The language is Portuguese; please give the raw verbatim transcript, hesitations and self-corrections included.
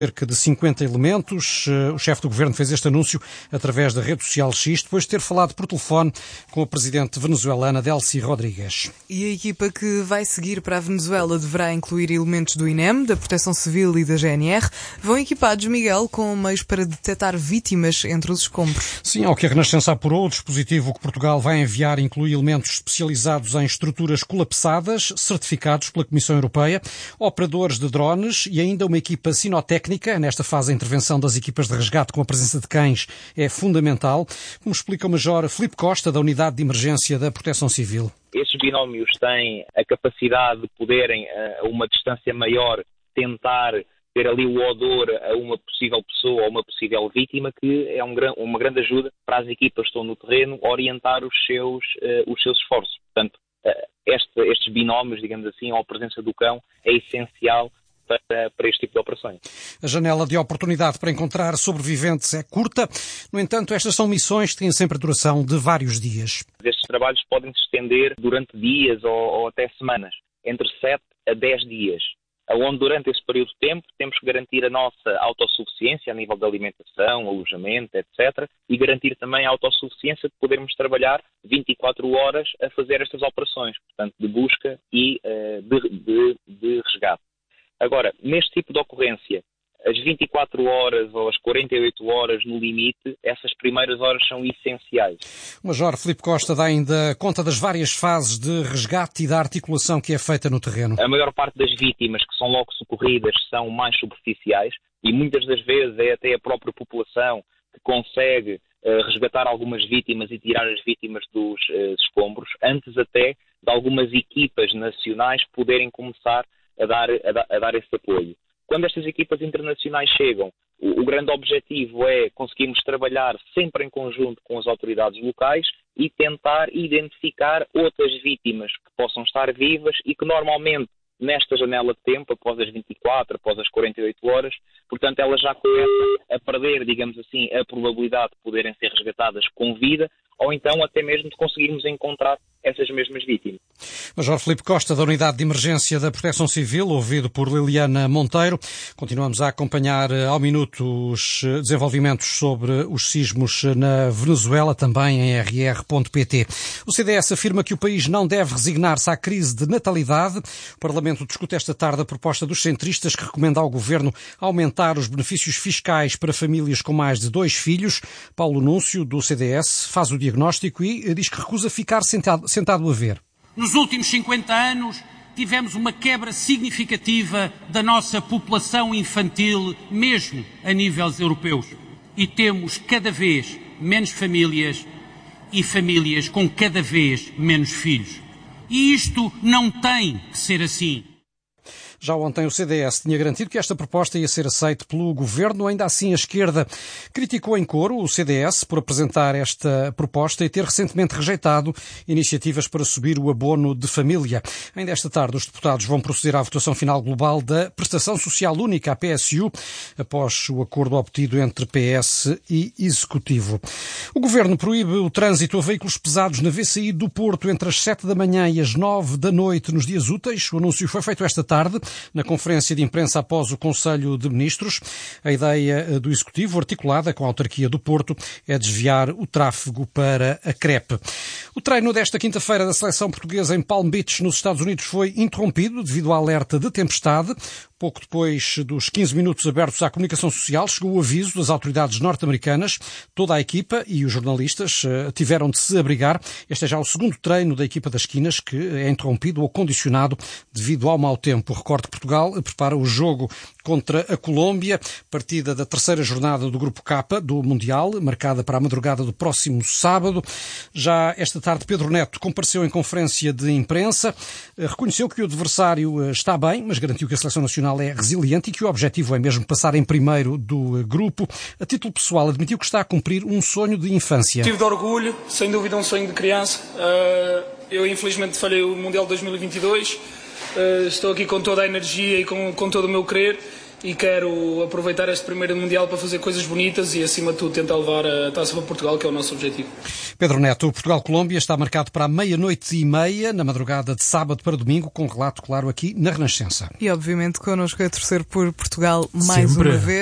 Cerca de cinquenta elementos. O chefe do governo fez este anúncio através da rede social X, depois de ter falado por telefone com a presidente venezuelana Delcy Rodrigues. E a equipa que vai seguir para a Venezuela deverá incluir elementos do I N E M, da Proteção Civil e da G N R. Vão equipados, Miguel, com meios para detectar vítimas entre os escombros. Sim, ao que a Renascença apurou, o dispositivo que Portugal vai enviar inclui elementos especializados em estruturas colapsadas, certificados pela Comissão Europeia, operadores de drones e ainda uma equipa sinotécnica. Nesta fase, a intervenção das equipas de resgate com a presença de cães é fundamental, como explica o Major Filipe Costa, da Unidade de Emergência da Proteção Civil. Estes binómios têm a capacidade de poderem, a uma distância maior, tentar ter ali o odor a uma possível pessoa ou uma possível vítima, que é um, uma grande ajuda para as equipas que estão no terreno orientar os seus, uh, os seus esforços. Portanto, uh, este, estes binómios, digamos assim, ou a presença do cão é essencial Para, para este tipo de operações. A janela de oportunidade para encontrar sobreviventes é curta. No entanto, estas são missões que têm sempre a duração de vários dias. Estes trabalhos podem se estender durante dias ou, ou até semanas, entre sete a dez dias, onde durante esse período de tempo temos que garantir a nossa autossuficiência a nível de alimentação, alojamento, etcétera, e garantir também a autossuficiência de podermos trabalhar vinte e quatro horas a fazer estas operações, portanto, de busca e uh, de, de, de resgate. Agora, neste tipo de ocorrência, as vinte e quatro horas ou as quarenta e oito horas no limite, essas primeiras horas são essenciais. O Major Filipe Costa dá ainda conta das várias fases de resgate e da articulação que é feita no terreno. A maior parte das vítimas que são logo socorridas são mais superficiais e muitas das vezes é até a própria população que consegue uh, resgatar algumas vítimas e tirar as vítimas dos uh, escombros, antes até de algumas equipas nacionais poderem começar A dar, a, dar, a dar esse apoio. Quando estas equipas internacionais chegam, o, o grande objetivo é conseguirmos trabalhar sempre em conjunto com as autoridades locais e tentar identificar outras vítimas que possam estar vivas e que normalmente nesta janela de tempo, após as vinte e quatro, após as quarenta e oito horas, portanto elas já começam a perder, digamos assim, a probabilidade de poderem ser resgatadas com vida ou então até mesmo de conseguirmos encontrar essas mesmas vítimas. Major Filipe Costa, da Unidade de Emergência da Proteção Civil, ouvido por Liliana Monteiro. Continuamos a acompanhar ao minuto os desenvolvimentos sobre os sismos na Venezuela, também em r r ponto p t. O C D S afirma que o país não deve resignar-se à crise de natalidade. O Parlamento discute esta tarde a proposta dos centristas que recomenda ao Governo aumentar os benefícios fiscais para famílias com mais de dois filhos. Paulo Núncio, do C D S, faz o diagnóstico e diz que recusa ficar sentado, sentado a ver. Nos últimos cinquenta anos, tivemos uma quebra significativa da nossa população infantil, mesmo a níveis europeus. E temos cada vez menos famílias e famílias com cada vez menos filhos. E isto não tem que ser assim. Já ontem o C D S tinha garantido que esta proposta ia ser aceita pelo Governo. Ainda assim, a esquerda criticou em coro o C D S por apresentar esta proposta e ter recentemente rejeitado iniciativas para subir o abono de família. Ainda esta tarde, os deputados vão proceder à votação final global da Prestação Social Única, a P S U, após o acordo obtido entre P S e Executivo. O Governo proíbe o trânsito a veículos pesados na V C I do Porto entre as sete da manhã e as nove da noite nos dias úteis. O anúncio foi feito esta tarde na conferência de imprensa após o Conselho de Ministros. A ideia do Executivo, articulada com a autarquia do Porto, é desviar o tráfego para a Crepe. O treino desta quinta-feira da seleção portuguesa em Palm Beach, nos Estados Unidos, foi interrompido devido ao alerta de tempestade. Pouco depois dos quinze minutos abertos à comunicação social, chegou o aviso das autoridades norte-americanas. Toda a equipa e os jornalistas tiveram de se abrigar. Este é já o segundo treino da equipa das Esquinas que é interrompido ou condicionado devido ao mau tempo. Recordo que Portugal prepara o jogo contra a Colômbia, partida da terceira jornada do Grupo K do Mundial, marcada para a madrugada do próximo sábado. Já esta tarde, Pedro Neto compareceu em conferência de imprensa, reconheceu que o adversário está bem, mas garantiu que a seleção nacional é resiliente e que o objetivo é mesmo passar em primeiro do grupo. A título pessoal, admitiu que está a cumprir um sonho de infância. Tive de orgulho, sem dúvida um sonho de criança. Eu infelizmente falhei o Mundial de dois mil e vinte e dois. Estou aqui com toda a energia e com, com todo o meu querer e quero aproveitar este primeiro Mundial para fazer coisas bonitas e, acima de tudo, tentar levar a taça para Portugal, que é o nosso objetivo. Pedro Neto, o Portugal-Colômbia está marcado para a meia-noite e meia, na madrugada de sábado para domingo, com relato claro aqui na Renascença. E, obviamente, connosco a torcer por Portugal mais Sempre. uma vez.